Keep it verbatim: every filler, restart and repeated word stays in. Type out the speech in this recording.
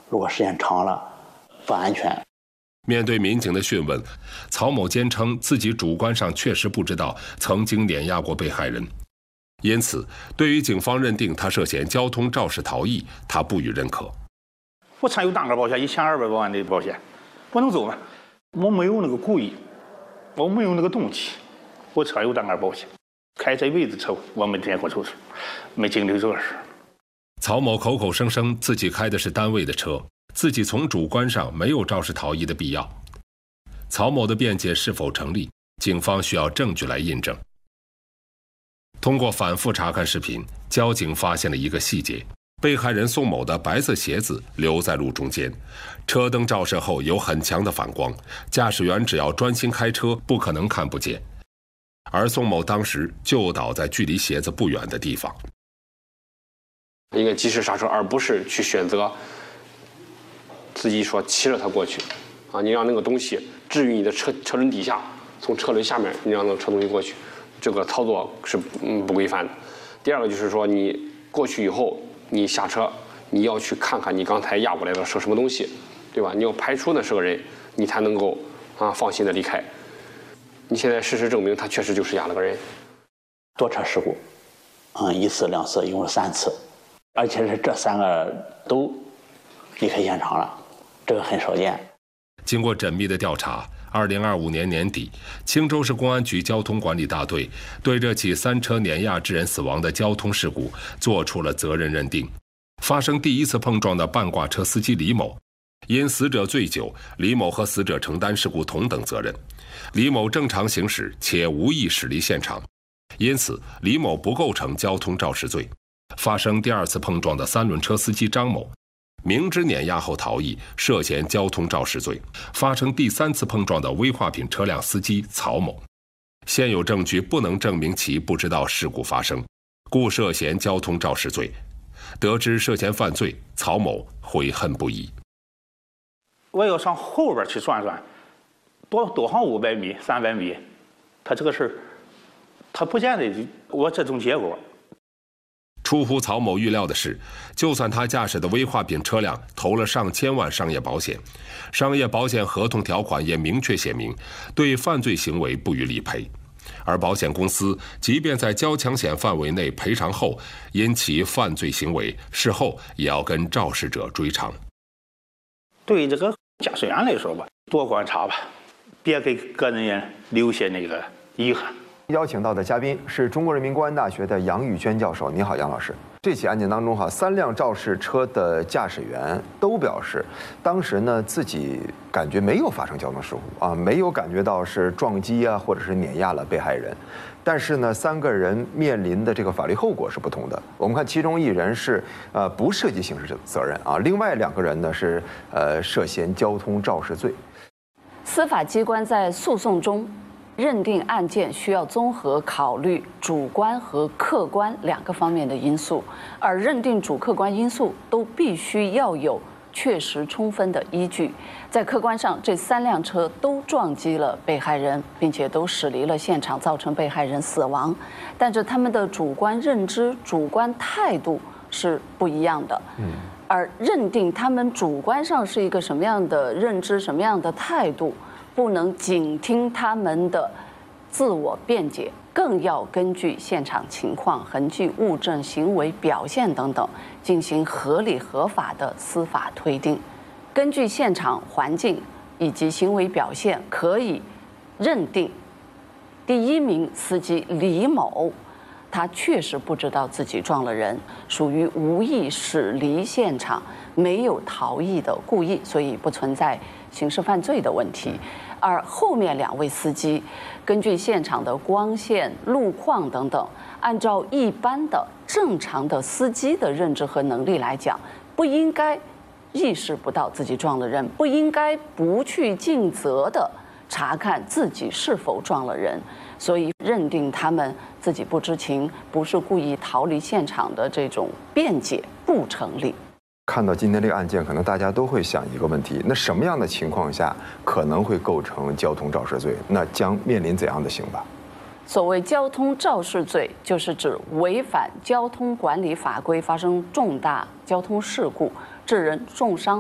如果时间长了不安全。 面对民警的讯问，曹某坚称自己主观上确实不知道曾经碾压过被害人，因此对于警方认定他涉嫌交通肇事逃逸，他不予认可。 我车有单个保险，一千二百多万的保险，我能走吗？我没有那个故意，我没有那个动机，我车有单个保险，开这辈子车我没见过出事，没经历这事。 曹某口口声声自己开的是单位的车，自己从主观上没有肇事逃逸的必要。曹某的辩解是否成立，警方需要证据来印证。通过反复查看视频，交警发现了一个细节：被害人宋某的白色鞋子留在路中间，车灯照射后有很强的反光，驾驶员只要专心开车，不可能看不见。而宋某当时就倒在距离鞋子不远的地方。 应该及时刹车，而不是去选择自己说骑着它过去，啊，你让那个东西置于你的车车轮底下，从车轮下面你让那个车东西过去，这个操作是嗯不规范的。第二个就是说，你过去以后，你下车，你要去看看你刚才压过来的是什么东西，对吧？你要排除那是个人，你才能够啊放心的离开。你现在事实证明，他确实就是压了个人。 多车事故，嗯，一次两次，一共是三次。而且是这三个都离开现场了，这个很少见。 经过缜密的调查，二零二五年年底，青州市公安局交通管理大队对这起三车碾压致人死亡的交通事故作出了责任认定。发生第一次碰撞的半挂车司机李某，因死者醉酒，李某和死者承担事故同等责任。李某正常行驶且无意驶离现场，因此李某不构成交通肇事罪。发生第二次碰撞的三轮车司机张某，明知碾压后逃逸，涉嫌交通肇事罪。发生第三次碰撞的危化品车辆司机曹某，现有证据不能证明其不知道事故发生，故涉嫌交通肇事罪。得知涉嫌犯罪，曹某悔恨不已。 我要上后边去转转，多多上五百米、三百米，他这个事儿，他不见得我这种结果。 出乎曹某预料的是，就算他驾驶的危化品车辆投了上千万商业保险，商业保险合同条款也明确写明，对犯罪行为不予理赔。而保险公司即便在交强险范围内赔偿后，因其犯罪行为，事后也要跟肇事者追偿。 对这个驾驶员来说吧，多观察吧，别给个人留下那个遗憾。 邀请到的嘉宾是中国人民公安大学的杨玉娟教授。你好，杨老师。这起案件当中，哈，三辆肇事车的驾驶员都表示，当时呢自己感觉没有发生交通事故啊，没有感觉到是撞击啊，或者是碾压了被害人。但是呢，三个人面临的这个法律后果是不同的。我们看，其中一人是呃不涉及刑事责任啊，另外两个人呢是呃涉嫌交通肇事罪。 司法机关在诉讼中认定案件需要综合考虑主观和客观两个方面的因素，而认定主客观因素都必须要有确实充分的依据。在客观上，这三辆车都撞击了被害人，并且都驶离了现场，造成被害人死亡。但是他们的主观认知、主观态度是不一样的。嗯。而认定他们主观上是一个什么样的认知、什么样的态度，不能仅听他们的自我辩解，更要根据现场情况、痕迹、物证、行为表现等等，进行合理合法的司法推定。根据现场环境以及行为表现，可以认定第一名司机李某，他确实不知道自己撞了人，属于无意驶离现场，没有逃逸的故意，所以不存在刑事犯罪的问题。而后面两位司机，根据现场的光线、路况等等，按照一般的正常的司机的认知和能力来讲，不应该意识不到自己撞了人，不应该不去尽责的查看自己是否撞了人，所以认定他们自己不知情，不是故意逃离现场的这种辩解不成立。 看到今天这个案件，可能大家都会想一个问题：那什么样的情况下可能会构成交通肇事罪？那将面临怎样的刑罚？ 所谓交通肇事罪，就是指违反交通管理法规，发生重大交通事故，致人重伤。